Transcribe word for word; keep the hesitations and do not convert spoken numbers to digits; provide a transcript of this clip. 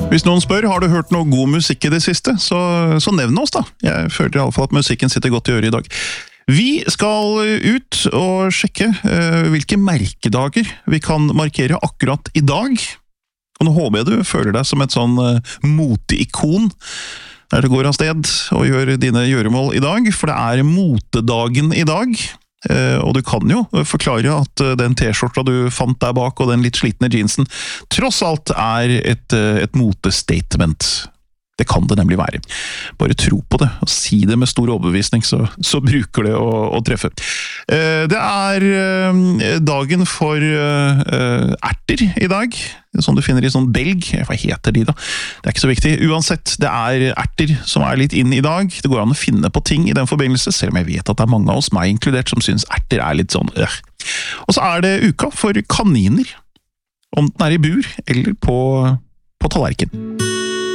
Hvis noen spør, har du hørt noe god musikk i det siste, så, så nevn oss da. Jeg føler i alle fall at musikken sitter godt i øret i dag. Vi skal ut og sjekke uh, hvilke merkedager vi kan markere akkurat i dag. Og nå håper jeg du føler deg som et sånn uh, moteikon der du går av sted og gjør dine gjøremål i dag, for det er motedagen i dag. Uh, og du kan jo forklare at uh, den t-skjorta du fant der bak og den litt slitne jeansen tross alt er et, uh, et motestatement. Det kan det nemlig være. Bare tro på det, og si det med stor overbevisning, så, så bruker det å, å treffe. Uh, det er uh, dagen for uh, erter i dag, som du finner i sånn belg. Hva heter de da? Det er ikke så viktig. Uansett, det er erter som er litt inn i dag. Det går an å finne på ting i den forbindelse, selv om jeg vet at det er mange av oss, meg inkludert, som synes erter er litt sånn øh. Og så er det uka for kaniner. Om den er i bur, eller på, på tallerken.